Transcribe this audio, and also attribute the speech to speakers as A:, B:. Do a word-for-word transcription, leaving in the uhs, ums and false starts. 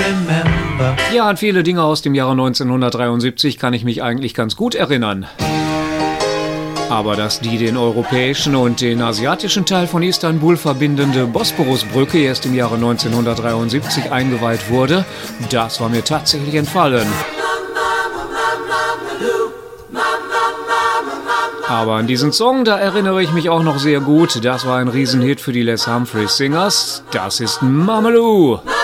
A: remember.
B: Ja, an viele Dinge aus dem Jahre neunzehnhundertdreiundsiebzig kann ich mich eigentlich ganz gut erinnern. Aber dass die den europäischen und den asiatischen Teil von Istanbul verbindende Bosporusbrücke erst im Jahre neunzehnhundertdreiundsiebzig eingeweiht wurde, das war mir tatsächlich entfallen. Aber an diesen Song, da erinnere ich mich auch noch sehr gut. Das war ein Riesenhit für die Les Humphreys Singers. Das ist Mamalou.